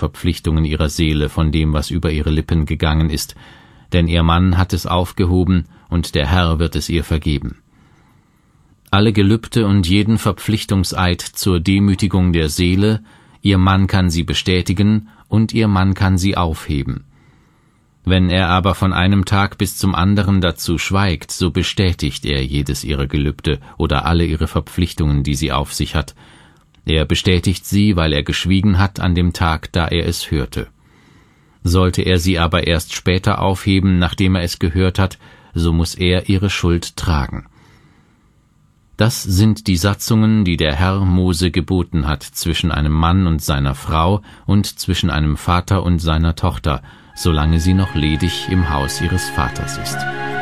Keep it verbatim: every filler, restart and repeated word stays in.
Verpflichtungen ihrer Seele von dem, was über ihre Lippen gegangen ist, denn ihr Mann hat es aufgehoben, und der Herr wird es ihr vergeben. Alle Gelübde und jeden Verpflichtungseid zur Demütigung der Seele, ihr Mann kann sie bestätigen, und ihr Mann kann sie aufheben. Wenn er aber von einem Tag bis zum anderen dazu schweigt, so bestätigt er jedes ihrer Gelübde oder alle ihre Verpflichtungen, die sie auf sich hat. Er bestätigt sie, weil er geschwiegen hat an dem Tag, da er es hörte. Sollte er sie aber erst später aufheben, nachdem er es gehört hat, so muss er ihre Schuld tragen. Das sind die Satzungen, die der Herr Mose geboten hat, zwischen einem Mann und seiner Frau und zwischen einem Vater und seiner Tochter, solange sie noch ledig im Haus ihres Vaters ist.